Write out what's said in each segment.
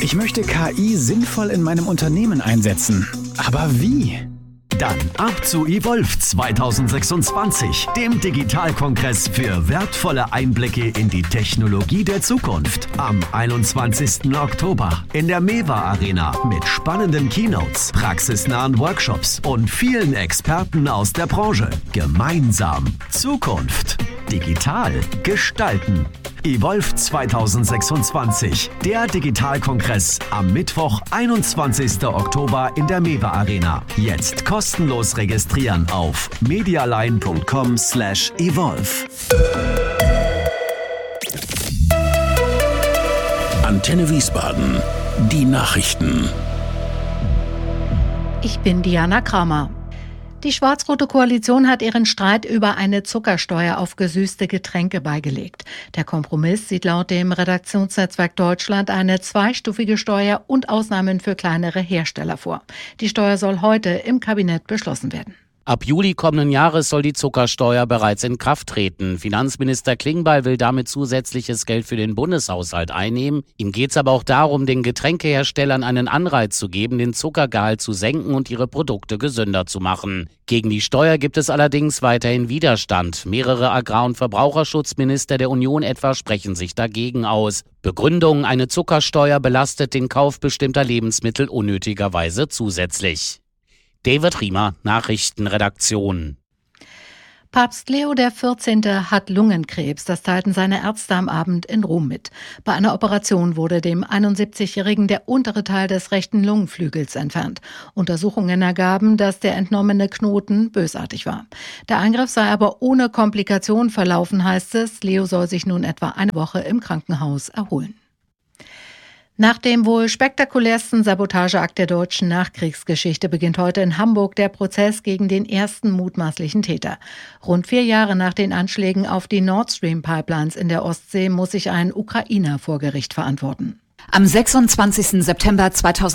Ich möchte KI sinnvoll in meinem Unternehmen einsetzen. Aber wie? Dann ab zu Evolve 2026, dem Digitalkongress für wertvolle Einblicke in die Technologie der Zukunft. Am 21. Oktober in der MEWA Arena mit spannenden Keynotes, praxisnahen Workshops und vielen Experten aus der Branche. Gemeinsam Zukunft digital gestalten. Evolve 2026, der Digitalkongress am Mittwoch, 21. Oktober in der MEWA Arena. Jetzt kostenlos registrieren auf medialine.com/evolve. Antenne Wiesbaden, die Nachrichten. Ich bin Diana Kramer. Die schwarz-rote Koalition hat ihren Streit über eine Zuckersteuer auf gesüßte Getränke beigelegt. Der Kompromiss sieht laut dem Redaktionsnetzwerk Deutschland eine zweistufige Steuer und Ausnahmen für kleinere Hersteller vor. Die Steuer soll heute im Kabinett beschlossen werden. Ab Juli kommenden Jahres soll die Zuckersteuer bereits in Kraft treten. Finanzminister Klingbeil will damit zusätzliches Geld für den Bundeshaushalt einnehmen. Ihm geht es aber auch darum, den Getränkeherstellern einen Anreiz zu geben, den Zuckergehalt zu senken und ihre Produkte gesünder zu machen. Gegen die Steuer gibt es allerdings weiterhin Widerstand. Mehrere Agrar- und Verbraucherschutzminister der Union etwa sprechen sich dagegen aus. Begründung: eine Zuckersteuer belastet den Kauf bestimmter Lebensmittel unnötigerweise zusätzlich. David Riemer, Nachrichtenredaktion. Papst Leo XIV. Hat Lungenkrebs, das teilten seine Ärzte am Abend in Rom mit. Bei einer Operation wurde dem 71-Jährigen der untere Teil des rechten Lungenflügels entfernt. Untersuchungen ergaben, dass der entnommene Knoten bösartig war. Der Eingriff sei aber ohne Komplikation verlaufen, heißt es. Leo soll sich nun etwa eine Woche im Krankenhaus erholen. Nach dem wohl spektakulärsten Sabotageakt der deutschen Nachkriegsgeschichte beginnt heute in Hamburg der Prozess gegen den ersten mutmaßlichen Täter. Rund 4 Jahre nach den Anschlägen auf die Nord Stream Pipelines in der Ostsee muss sich ein Ukrainer vor Gericht verantworten. Am 26. September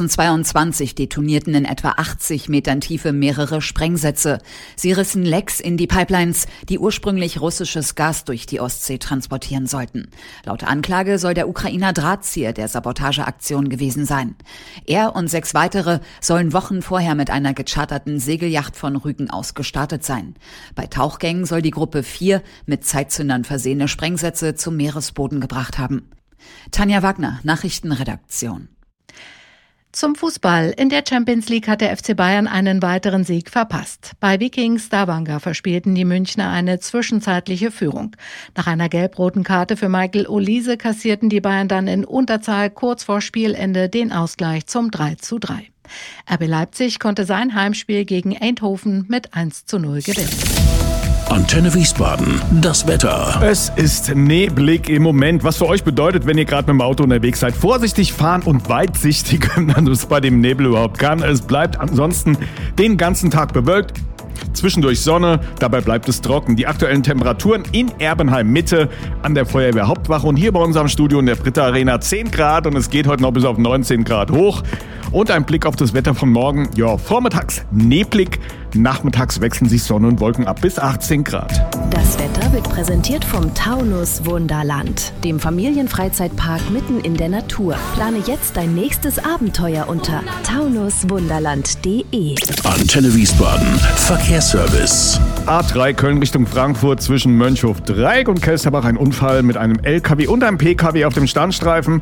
2022 detonierten in etwa 80 Metern Tiefe mehrere Sprengsätze. Sie rissen Lecks in die Pipelines, die ursprünglich russisches Gas durch die Ostsee transportieren sollten. Laut Anklage soll der Ukrainer Drahtzieher der Sabotageaktion gewesen sein. Er und 6 weitere sollen Wochen vorher mit einer gecharterten Segelyacht von Rügen aus gestartet sein. Bei Tauchgängen soll die Gruppe 4 mit Zeitzündern versehene Sprengsätze zum Meeresboden gebracht haben. Tanja Wagner, Nachrichtenredaktion. Zum Fußball. In der Champions League hat der FC Bayern einen weiteren Sieg verpasst. Bei Viking Stavanger verspielten die Münchner eine zwischenzeitliche Führung. Nach einer gelb-roten Karte für Michael Olise kassierten die Bayern dann in Unterzahl kurz vor Spielende den Ausgleich zum 3:3. RB Leipzig konnte sein Heimspiel gegen Eindhoven mit 1:0 gewinnen. Antenne Wiesbaden, das Wetter. Es ist neblig im Moment, was für euch bedeutet, wenn ihr gerade mit dem Auto unterwegs seid. Vorsichtig fahren und weitsichtig, wenn man das bei dem Nebel überhaupt kann. Es bleibt ansonsten den ganzen Tag bewölkt. Zwischendurch Sonne, dabei bleibt es trocken. Die aktuellen Temperaturen in Erbenheim Mitte an der Feuerwehrhauptwache und hier bei unserem Studio in der Britta Arena 10 Grad und es geht heute noch bis auf 19 Grad hoch. Und ein Blick auf das Wetter von morgen. Ja, vormittags neblig, nachmittags wechseln sich Sonne und Wolken ab bis 18 Grad. Das Wetter wird präsentiert vom Taunus Wunderland, dem Familienfreizeitpark mitten in der Natur. Plane jetzt dein nächstes Abenteuer unter taunuswunderland.de. Antenne Wiesbaden, Verkehrsservice. A3 Köln Richtung Frankfurt zwischen Mönchhof-Dreieck und Kelsterbach ein Unfall mit einem LKW und einem PKW auf dem Standstreifen.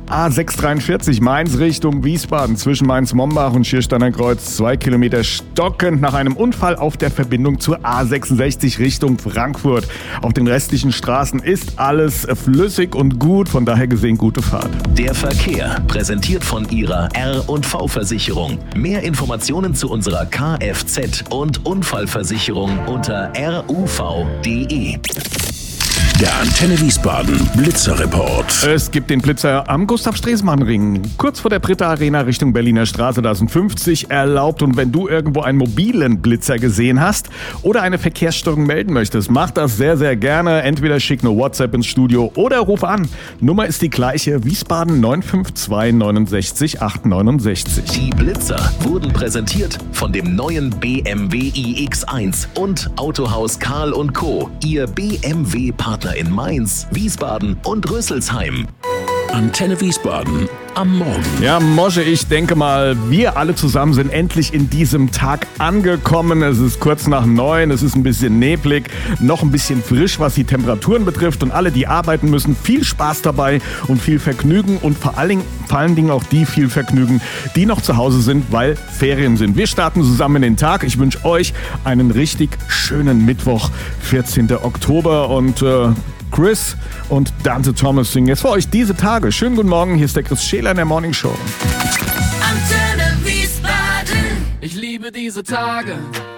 A643 Mainz Richtung Wiesbaden zwischen Mainz-Mombach und Schiersteiner Kreuz 2 Kilometer stockend nach einem Unfall auf der Verbindung zur A66 Richtung Frankfurt. Auf den restlichen Straßen ist alles flüssig und gut, von daher gesehen gute Fahrt. Der Verkehr, präsentiert von Ihrer R&V-Versicherung. Mehr Informationen zu unserer Kfz- und Unfallversicherung unter ruv.de. Der Antenne Wiesbaden Blitzerreport. Es gibt den Blitzer am Gustav-Stresemann-Ring. Kurz vor der Britta Arena Richtung Berliner Straße, da sind 50 erlaubt. Und wenn du irgendwo einen mobilen Blitzer gesehen hast oder eine Verkehrsstörung melden möchtest, mach das sehr, sehr gerne. Entweder schick eine WhatsApp ins Studio oder ruf an. Nummer ist die gleiche, Wiesbaden 952 69 869. Die Blitzer wurden präsentiert von dem neuen BMW iX1 und Autohaus Karl & Co., Ihr BMW-Partner in Mainz, Wiesbaden und Rüsselsheim. Antenne Wiesbaden am Morgen. Ja, Mosche, ich denke mal, wir alle zusammen sind endlich in diesem Tag angekommen. Es ist kurz nach 9, es ist ein bisschen neblig, noch ein bisschen frisch, was die Temperaturen betrifft. Und alle, die arbeiten müssen, viel Spaß dabei und viel Vergnügen. Und vor allen Dingen auch die viel Vergnügen, die noch zu Hause sind, weil Ferien sind. Wir starten zusammen in den Tag. Ich wünsche euch einen richtig schönen Mittwoch, 14. Oktober. Und Chris und Dante Thomas singen jetzt für euch diese Tage. Schönen guten Morgen, hier ist der Chris Scheler in der Morning Show. Antenne Wiesbaden. Ich liebe diese Tage.